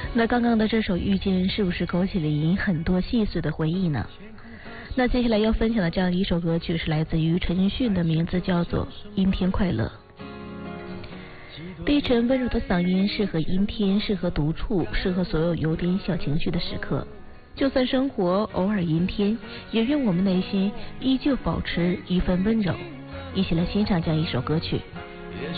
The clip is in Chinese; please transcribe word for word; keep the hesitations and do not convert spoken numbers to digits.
那刚刚的这首《遇见》是不是勾起了您很多细碎的回忆呢？那接下来要分享的这样一首歌曲是来自于陈奕迅的，名字叫做《阴天快乐》。低沉温柔的嗓音适合阴天，适合独处，适合所有有点小情绪的时刻。就算生活偶尔阴天，也愿我们内心依旧保持一份温柔。一起来欣赏这样一首歌曲。